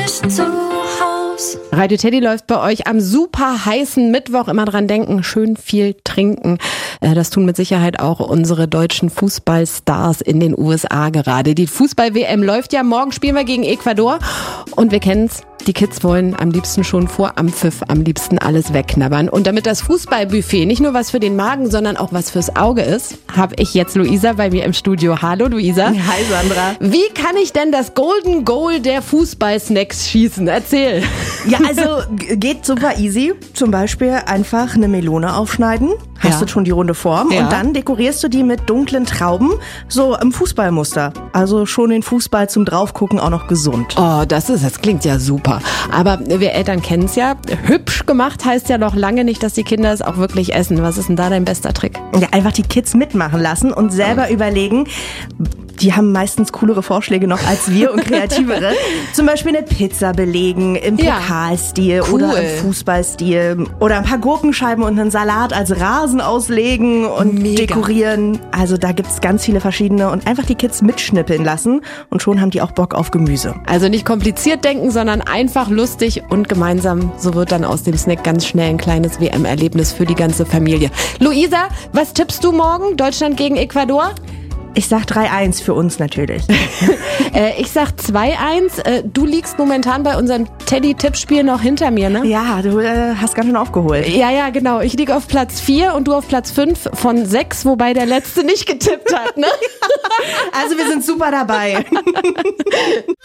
Zu Haus. Radio Teddy läuft bei euch am super heißen Mittwoch. Immer dran denken, schön viel trinken. Das tun mit Sicherheit auch unsere deutschen Fußballstars in den USA gerade. Die Fußball-WM läuft ja. Morgen spielen wir gegen Ecuador. Und wir kennen's. Die Kids wollen am liebsten schon vor Anpfiff am liebsten alles wegknabbern. Und damit das Fußballbuffet nicht nur was für den Magen, sondern auch was fürs Auge ist, habe ich jetzt Luisa bei mir im Studio. Hallo Luisa. Hi Sandra. Wie kann ich denn das Golden Goal der Fußballsnacks schießen? Erzähl. Ja, also geht super easy. Zum Beispiel einfach eine Melone aufschneiden. Hast du schon die runde Form. Ja. Und dann dekorierst du die mit dunklen Trauben, so im Fußballmuster. Also schon den Fußball zum Draufgucken auch noch gesund. Oh, das klingt ja super. Aber wir Eltern kennen es ja. Hübsch gemacht heißt ja noch lange nicht, dass die Kinder es auch wirklich essen. Was ist denn da dein bester Trick? Ja, einfach die Kids mitmachen lassen und selber überlegen. Die haben meistens coolere Vorschläge noch als wir und kreativere. Zum Beispiel eine Pizza belegen im Pokalstil oder im Fußballstil. Oder ein paar Gurkenscheiben und einen Salat als Rasen auslegen und dekorieren. Also da gibt's ganz viele verschiedene. Und einfach die Kids mitschnippeln lassen. Und schon haben die auch Bock auf Gemüse. Also nicht kompliziert denken, sondern einfach lustig und gemeinsam. So wird dann aus dem Snack ganz schnell ein kleines WM-Erlebnis für die ganze Familie. Luisa, was tippst du morgen? Deutschland gegen Ecuador? Ich sag 3-1 für uns natürlich. Ich sag 2-1. Du liegst momentan bei unserem Teddy-Tippspiel noch hinter mir, ne? Ja, du hast ganz schön aufgeholt. Ja, genau. Ich liege auf Platz 4 und du auf Platz 5 von 6, wobei der Letzte nicht getippt hat, ne? Also wir sind super dabei.